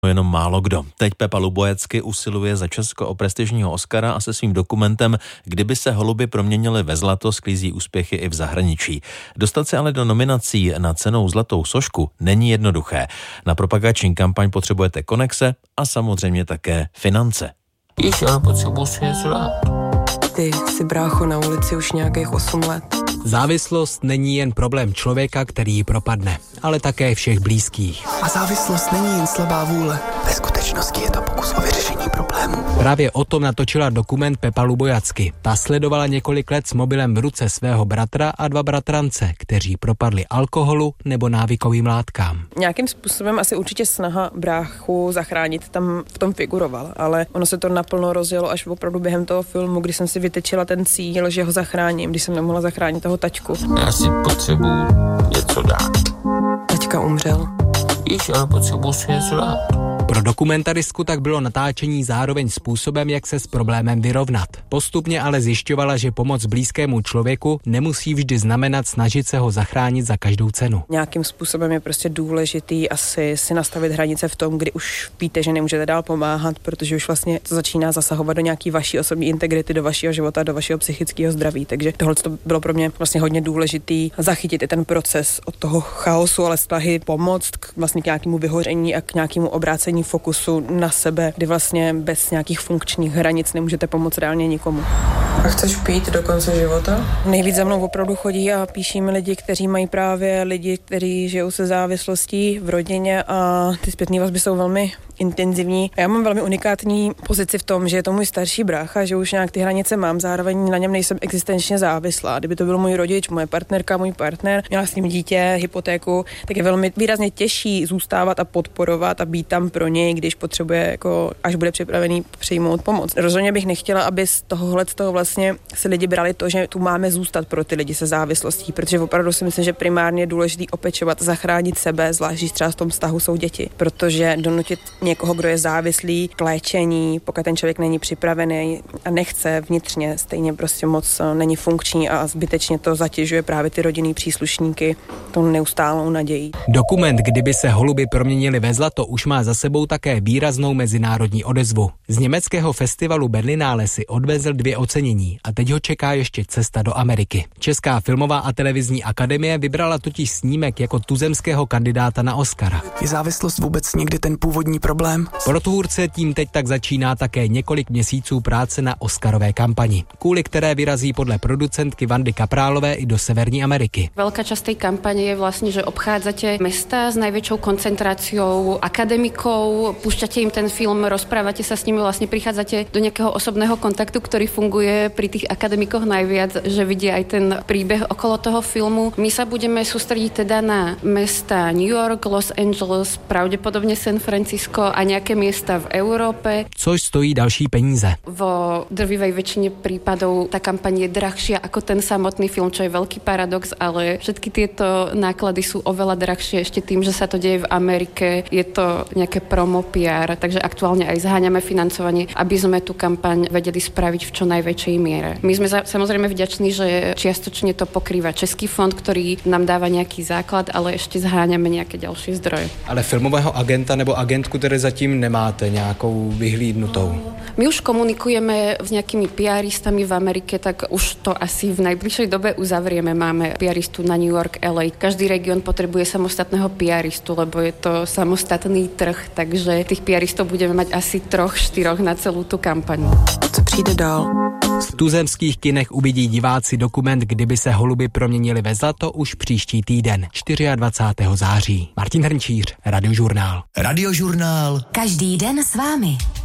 Jenom málo kdo. Teď Pepa Lubojacky usiluje za Česko o prestižního Oscara a se svým dokumentem Kdyby se holuby proměnily ve zlato sklízí úspěchy i v zahraničí. Dostat se ale do nominací na cenou Zlatou sošku není jednoduché. Na propagační kampaň potřebujete konexe a samozřejmě také finance. Ale potřebuji si zlát. Ty jsi brácho na ulici už nějakých 8 let. Závislost není jen problém člověka, který ji propadne, ale také všech blízkých. A závislost není jen slabá vůle. Ve skutečnosti je to pokus o vyřešení problému. Právě o tom natočila dokument Pepa Lubojacky. Ta sledovala několik let s mobilem v ruce svého bratra a 2 bratrance, kteří propadli alkoholu nebo návykovým látkám. Nějakým způsobem asi určitě snaha bráchu zachránit tam v tom figurovala, ale ono se to naplno rozjelo až opravdu během toho filmu, kdy jsem si vytečila ten cíl, že ho zachráním, když jsem nemohla zachránit toho tačku. Já si potřebuji něco dát. Tačka umřel. Ale potřebuji si zlát. Pro dokumentaristku tak bylo natáčení zároveň způsobem, jak se s problémem vyrovnat. Postupně ale zjišťovala, že pomoc blízkému člověku nemusí vždy znamenat snažit se ho zachránit za každou cenu. Nějakým způsobem je prostě důležitý asi si nastavit hranice v tom, kdy už víte, že nemůžete dál pomáhat, protože už vlastně to začíná zasahovat do nějaký vaší osobní integrity, do vašeho života, do vašeho psychického zdraví. Takže tohle to bylo pro mě vlastně hodně důležitý zachytit i ten proces od toho chaosu, ale snahy pomoct k vlastně k nějakému vyhoření a k nějakému obrácení fokusu na sebe, kdy vlastně bez nějakých funkčních hranic nemůžete pomoct reálně nikomu. A chceš pít do konce života? Nejvíc za mnou opravdu chodí a píší mi lidi, kteří mají právě lidi, kteří žijou se závislostí v rodině a ty zpětné vazby jsou velmi intenzivní. Já mám velmi unikátní pozici v tom, že je to můj starší brácha, že už nějak ty hranice mám, zároveň na něm nejsem existenčně závislá. Kdyby to byl můj rodič, moje partnerka, můj partner, měla s ním dítě, hypotéku, tak je velmi výrazně těžší zůstávat a podporovat a být tam pro něj, když potřebuje, jako až bude připravený přijmout pomoc. Rozhodně bych nechtěla, aby z toho vlastně si lidi brali to, že tu máme zůstat pro ty lidi se závislostí, protože opravdu si myslím, že primárně je důležité opečovat, zachránit sebe, zvlášť když třeba v tom vztahu jsou děti, protože donutit někoho, kdo je závislý k léčení, pokud ten člověk není připravený a nechce vnitřně, stejně prostě moc není funkční a zbytečně to zatěžuje právě ty rodinný příslušníky tou neustálou nadějí. Dokument Kdyby se holuby proměnily ve zlato už má za sebou také výraznou mezinárodní odezvu. Z německého festivalu Berlinale si odvezl 2 ocenění a teď ho čeká ještě cesta do Ameriky. Česká filmová a televizní akademie vybrala totiž snímek jako tuzemského kandidáta na Oscara. Je závislost vůbec někdy ten původní problém? Pro tvůrce tím teď tak začíná také několik měsíců práce na Oscarové kampani, kvůli které vyrazí podle producentky Vandy Kaprálové i do Severní Ameriky. Veľká časť tej kampane je vlastne, že obchádzate mesta s najväčšou koncentráciou akademikov, púšťate im ten film, rozprávate sa s nimi, vlastne prichádzate do nejakého osobného kontaktu, ktorý funguje pri tých akademikoch najviac, že vidia aj ten príbeh okolo toho filmu. My sa budeme sústrediť teda na mesta New York, Los Angeles, pravdepodobne San Francisco a nejaké miesta v Európe. Což stojí další peníze. Vo drvivej väčšine prípadov tá kampaň je drahšia ako ten samotný film, čo je veľký paradox, ale všetky tieto náklady sú oveľa drahšie ešte tým, že sa to deje v Amerike. Je to nejaké promo PR, takže aktuálne aj zháňame financovanie, aby sme tú kampaň vedeli spraviť v čo najväčšej miere. My sme samozrejme vďační, že čiastočne to pokrýva Český fond, ktorý nám dáva nejaký základ, ale ešte zháňame nejaké ďalšie zdroje. Ale filmového agenta nebo agentku tedy zatím nemáte nějakou vyhlídnutou? My už komunikujeme s nejakými PRistami v Amerike, tak už to asi v najbližšej dobe uzavrieme. Máme PRistu na New York, LA. Každý región potrebuje samostatného PRistu, lebo je to samostatný trh, takže tých PRistov budeme mať asi 3-4 na celú tú kampaň. Co přijde dál? V tuzemských kinech uvidí diváci dokument Kdyby se holuby proměnily ve zlato už příští týden, 24. září. Martin Hrnčíř, Radiožurnál. Radiožurnál. Každý den s vámi.